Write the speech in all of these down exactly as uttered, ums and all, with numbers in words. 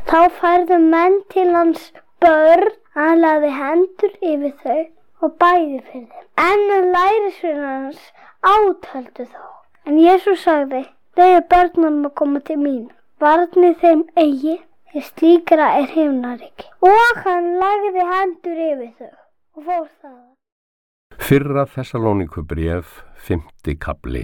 Þá færðu menn til hans börn, hann lagði hendur yfir þau og bæði fyrir þeim. En lærisveinar hans átöldu þá. En Jesús sagði, leyfið börnunum að koma til mín, varnið þeim eigi, því slíkra er himnaríki. Og hann lagði hendur yfir þau og fór þaðan. Fyrra Þessalóníkubréf, fimmti kafli.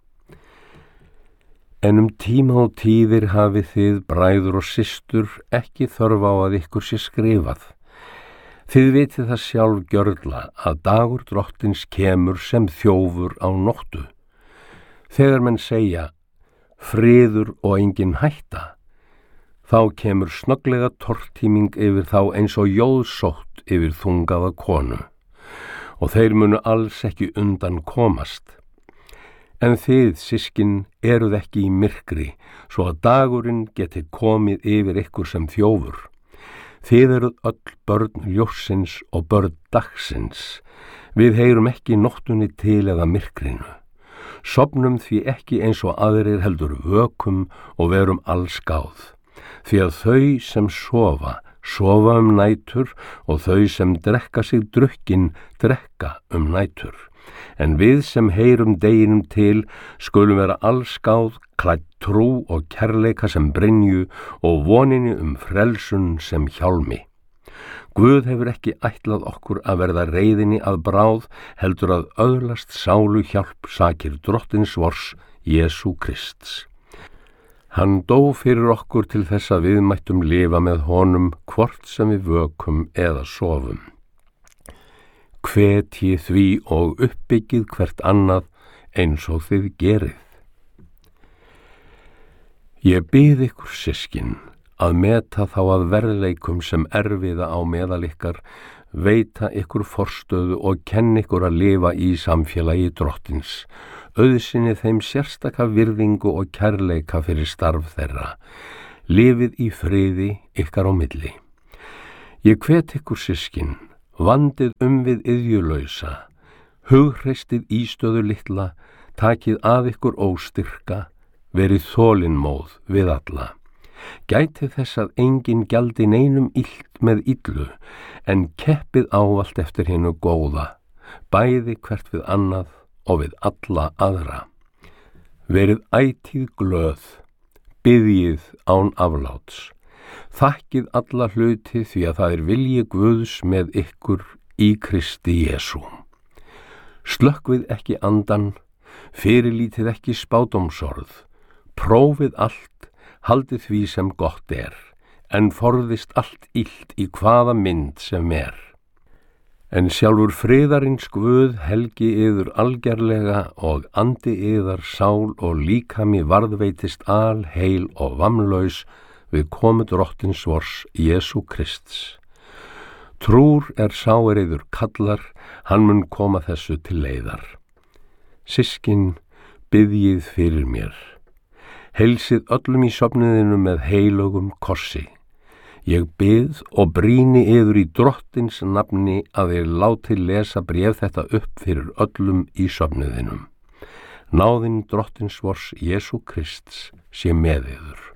En um tíma og tíðir hafið þið, bræður og systur, ekki þörf á að ykkur sé skrifað. Þið vitið það sjálf gjörla að dagur drottins kemur sem þjófur á nóttu. Þegar menn segja, friður og engin hætta, þá kemur snögglega tortíming yfir þá eins og jóðsótt yfir þungaða konu, og þeir munu alls ekki undan komast. En þið, systkin, eruð ekki í myrkri, svo að dagurinn geti komið yfir ykkur sem þjófur. Þið eruð öll börn ljóssins og börn dagsins. Við heyrum ekki nóttunni til eða myrkrinu. Sofnum því ekki eins og aðrir heldur vökum og verum allsgáð. Því að þau sem sofa, sofa um nætur og þau sem drekka sig drukkin, drekka um nætur. En við sem heyrum deginum til skulum vera allsgáð, klædd trú og kærleika sem brynju og voninni um frelsun sem hjálmi. Guð hefur ekki ætlað okkur að verða reiðinni að bráð, heldur að öðlast sálu hjálp sakir drottins vors, Jesú Krists. Hann dó fyrir okkur til þess að við mættum lifa með honum hvort sem við vökum eða sofum. Hvetji því og uppbyggið hvert annað eins og þið gerið. Ég bið ykkur, systkin, að meta þá að verðleikum sem erfiða á meðal ykkar, veita ykkur forstöðu og kenna ykkur að lifa í samfélagi drottins, auðsinni þeim sérstaka virðingu og kærleika fyrir starf þeirra, lifið í friði ykkar á milli. Ég hvet ykkur, systkin, vandið um við iðjulausa, hughristið ístöðu litla, takið að ykkur óstyrka, verið þolinmóð við alla. Gætið þess að enginn gjaldi neinum illt með illu, en keppið ávallt eftir hinu góða, bæði hvert við annað og við alla aðra. Verið ætíð glöð, biðjið án afláts. Þakkið alla hluti því að það er vilji Guðs með ykkur í Kristi Jesú. Slökkvið ekki andan, fyrirlítið ekki spádómsorð, prófið allt, haldið því sem gott er, en forðist allt illt í hvaða mynd sem er. En sjálfur friðarins Guð helgi yður algerlega og andi yðar sál og líkami varðveitist al heil og vamlaus við komu drottins vors Jesú Krists. Trúr er sá er yður kallar, hann mun koma þessu til leiðar. Systkin, biðjið fyrir mér. Heilsið öllum í sofniðinu með heilögum kossi. Ég bið og brýni yður í drottins nafni að þér láti lesa bréf þetta upp fyrir öllum í sofniðinum. Náðin drottins vors Jesú Krists sé með yður.